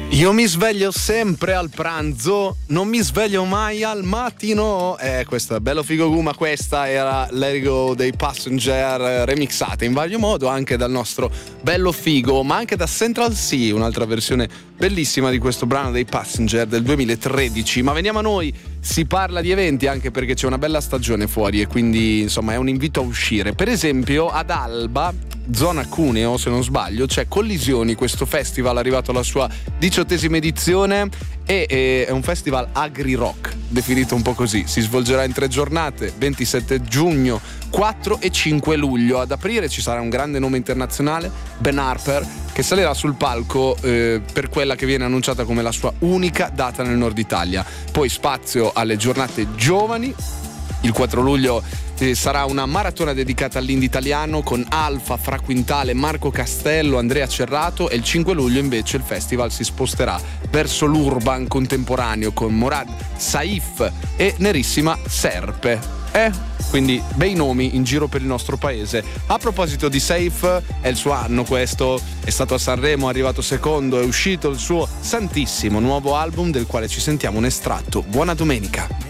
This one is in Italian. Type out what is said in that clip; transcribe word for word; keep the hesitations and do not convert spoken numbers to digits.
Io mi sveglio sempre al pranzo, non mi sveglio mai al mattino. Eh, questo è bello figo Guma, questa era Let It Go dei Passenger, remixata in vario modo anche dal nostro bello figo, ma anche da Central Cee, un'altra versione bellissima di questo brano dei Passenger del duemilatredici. Ma veniamo a noi, si parla di eventi anche perché c'è una bella stagione fuori e quindi insomma è un invito a uscire. Per esempio ad Alba, zona Cuneo se non sbaglio, c'è Collisioni, questo festival arrivato alla sua diciottesima edizione e, e è un festival agri-rock, definito un po' così. Si svolgerà in tre giornate, ventisette giugno, quattro e cinque luglio. Ad aprire ci sarà un grande nome internazionale, Ben Harper, che salirà sul palco eh, per quella che viene annunciata come la sua unica data nel nord Italia. Poi spazio alle giornate giovani. Il quattro luglio eh, sarà una maratona dedicata all'indie italiano con Alfa, Fra Quintale, Marco Castello, Andrea Cerrato, e il cinque luglio invece il festival si sposterà verso l'urban contemporaneo con Morad Saif e Nerissima Serpe. Eh? Quindi bei nomi in giro per il nostro paese. A proposito di Saif, è il suo anno questo, è stato a Sanremo, è arrivato secondo, è uscito il suo santissimo nuovo album del quale ci sentiamo un estratto. Buona domenica.